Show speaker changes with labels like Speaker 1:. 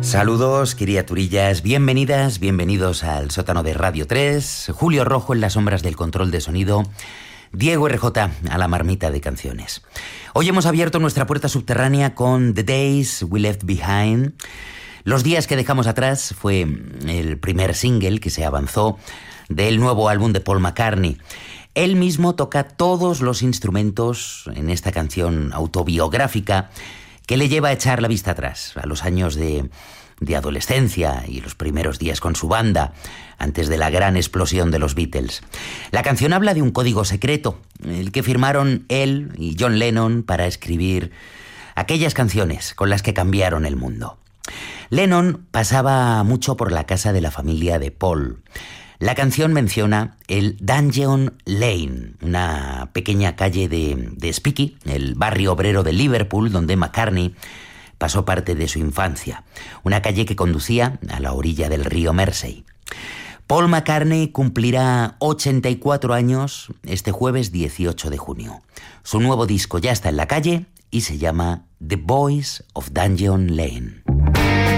Speaker 1: Saludos, criaturillas, bienvenidas, bienvenidos al sótano de Radio 3, Julio Rojo en las sombras del control de sonido, Diego RJ a la marmita de canciones. Hoy hemos abierto nuestra puerta subterránea con The Days We Left Behind. Los días que dejamos atrás fue el primer single que se avanzó del nuevo álbum de Paul McCartney. Él mismo toca todos los instrumentos en esta canción autobiográfica que le lleva a echar la vista atrás, a los años de adolescencia y los primeros días con su banda, antes de la gran explosión de los Beatles. La canción habla de un código secreto, el que firmaron él y John Lennon para escribir aquellas canciones con las que cambiaron el mundo. Lennon pasaba mucho por la casa de la familia de Paul. La canción menciona el Dungeon Lane, una pequeña calle de Spiky, el barrio obrero de Liverpool, donde McCartney pasó parte de su infancia. Una calle que conducía a la orilla del río Mersey. Paul McCartney cumplirá 84 años este jueves 18 de junio. Su nuevo disco ya está en la calle y se llama The Boys of Dungeon Lane.